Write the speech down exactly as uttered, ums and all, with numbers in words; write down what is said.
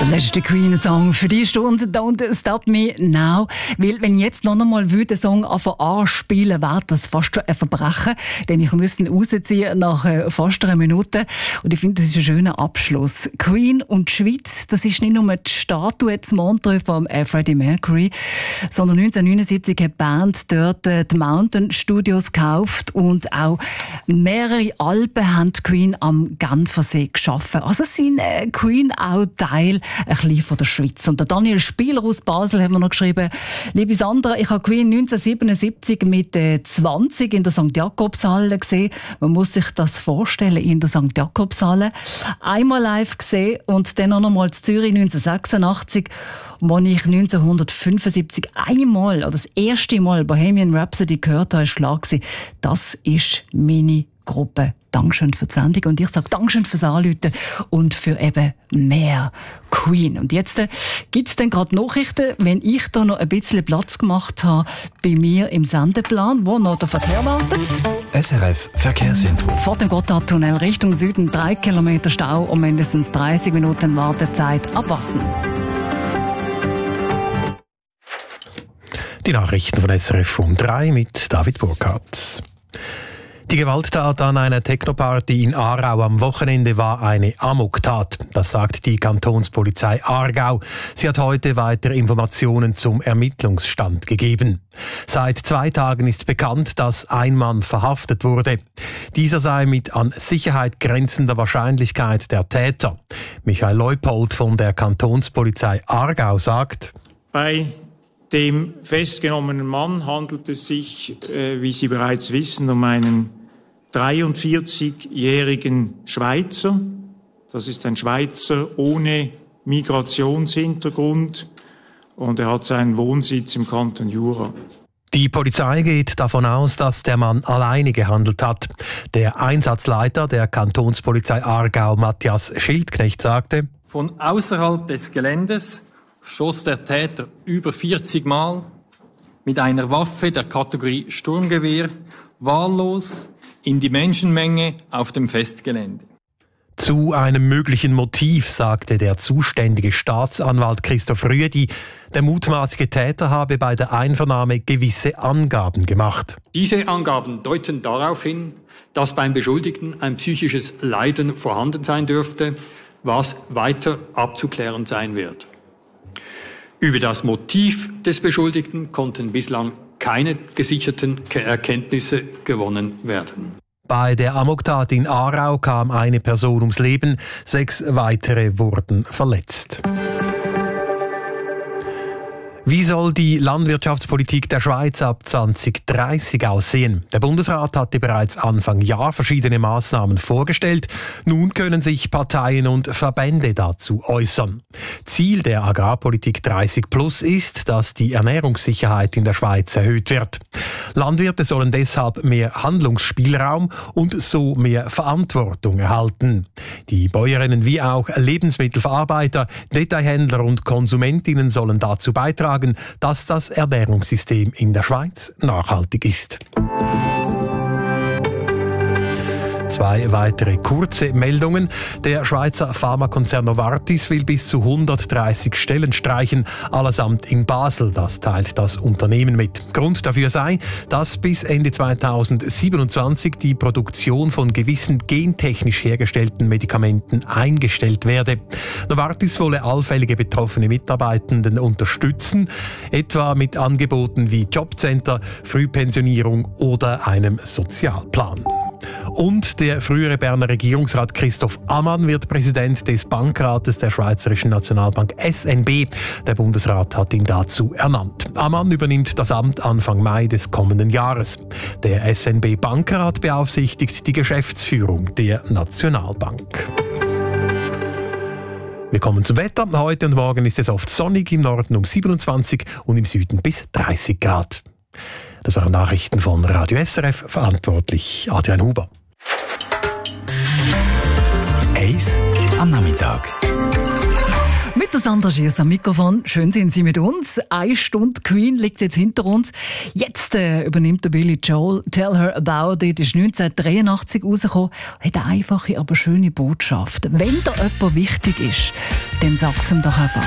Der letzte Queen-Song für die Stunde «Don't Stop Me Now». Weil, wenn ich jetzt noch einmal den Song anspielen wäre das fast schon ein Verbrechen. Denn ich müsste ihn rausziehen nach äh, fast einer Minute. Und ich finde, das ist ein schöner Abschluss. Queen und die Schweiz, das ist nicht nur die Statue zu Montreux von äh, Freddie Mercury, sondern neunzehnhundertneunundsiebzig hat die Band dort äh, die Mountain Studios gekauft und auch mehrere Alben haben die Queen am Genfersee geschaffen. Also sind äh, Queen auch Teil ein bisschen von der Schweiz. Und der Daniel Spieler aus Basel hat mir noch geschrieben: Liebe Sandra, ich habe Queen neunzehnhundertsiebenundsiebzig mit äh, zwanzig in der Sankt Jakobshalle gesehen. Man muss sich das vorstellen, in der Sankt Jakobshalle. Einmal live gesehen und dann noch einmal in Zürich neunzehnhundertsechsundachtzig, wo ich neunzehnhundertfünfundsiebzig einmal, oder das erste Mal Bohemian Rhapsody gehört habe, ist klar gewesen, das ist meine Gruppe. Dankeschön für die Sendung und ich sage Dankeschön fürs Anrufen und für eben mehr Queen. Und jetzt äh, gibt es dann gerade Nachrichten, wenn ich da noch ein bisschen Platz gemacht habe bei mir im Sendeplan, wo noch der Verkehr wartet. S R F Verkehrsinfo. Vor dem Gotthardtunnel Richtung Süden drei Kilometer Stau und mindestens dreißig Minuten Wartezeit. Abwassen. Die Nachrichten von S R F um drei mit David Burkhardt. Die Gewalttat an einer Technoparty in Aarau am Wochenende war eine Amoktat. Das sagt die Kantonspolizei Aargau. Sie hat heute weitere Informationen zum Ermittlungsstand gegeben. Seit zwei Tagen ist bekannt, dass ein Mann verhaftet wurde. Dieser sei mit an Sicherheit grenzender Wahrscheinlichkeit der Täter. Michael Leupold von der Kantonspolizei Aargau sagt: Bei dem festgenommenen Mann handelt es sich, äh, wie Sie bereits wissen, um einen dreiundvierzigjährigen Schweizer. Das ist ein Schweizer ohne Migrationshintergrund und er hat seinen Wohnsitz im Kanton Jura. Die Polizei geht davon aus, dass der Mann alleine gehandelt hat. Der Einsatzleiter der Kantonspolizei Aargau, Matthias Schildknecht, sagte: Von außerhalb des Geländes schoss der Täter über vierzig Mal mit einer Waffe der Kategorie Sturmgewehr wahllos in die Menschenmenge auf dem Festgelände. Zu einem möglichen Motiv sagte der zuständige Staatsanwalt Christoph Rüedi, der mutmaßliche Täter habe bei der Einvernahme gewisse Angaben gemacht. Diese Angaben deuten darauf hin, dass beim Beschuldigten ein psychisches Leiden vorhanden sein dürfte, was weiter abzuklären sein wird. Über das Motiv des Beschuldigten konnten bislang keine gesicherten Erkenntnisse gewonnen werden. Bei der Amoktat in Aarau kam eine Person ums Leben, sechs weitere wurden verletzt. Wie soll die Landwirtschaftspolitik der Schweiz ab zwanzig dreißig aussehen? Der Bundesrat hatte bereits Anfang Jahr verschiedene Maßnahmen vorgestellt. Nun können sich Parteien und Verbände dazu äußern. Ziel der Agrarpolitik dreißig plus ist, dass die Ernährungssicherheit in der Schweiz erhöht wird. Landwirte sollen deshalb mehr Handlungsspielraum und so mehr Verantwortung erhalten. Die Bäuerinnen wie auch Lebensmittelverarbeiter, Detailhändler und Konsumentinnen sollen dazu beitragen, dass das Ernährungssystem in der Schweiz nachhaltig ist. Zwei weitere kurze Meldungen. Der Schweizer Pharmakonzern Novartis will bis zu hundertdreißig Stellen streichen, allesamt in Basel. Das teilt das Unternehmen mit. Grund dafür sei, dass bis Ende zweitausendsiebenundzwanzig die Produktion von gewissen gentechnisch hergestellten Medikamenten eingestellt werde. Novartis wolle allfällige betroffene Mitarbeitenden unterstützen, etwa mit Angeboten wie Jobcenter, Frühpensionierung oder einem Sozialplan. Und der frühere Berner Regierungsrat Christoph Ammann wird Präsident des Bankrates der Schweizerischen Nationalbank S N B. Der Bundesrat hat ihn dazu ernannt. Ammann übernimmt das Amt Anfang Mai des kommenden Jahres. Der S N B-Bankrat beaufsichtigt die Geschäftsführung der Nationalbank. Wir kommen zum Wetter. Heute und morgen ist es oft sonnig, im Norden um siebenundzwanzig und im Süden bis dreißig Grad. Das waren Nachrichten von Radio S R F, verantwortlich Adrian Huber. Eis am Nachmittag. Mit der Sandra Schiers am Mikrofon. Schön sind Sie mit uns. Eine Stunde Queen liegt jetzt hinter uns. Jetzt äh, übernimmt der Billy Joel. Tell Her About It ist neunzehnhundertdreiundachtzig rausgekommen. Hat eine einfache, aber schöne Botschaft. Wenn da jemand wichtig ist, dann sag's ihm doch einfach.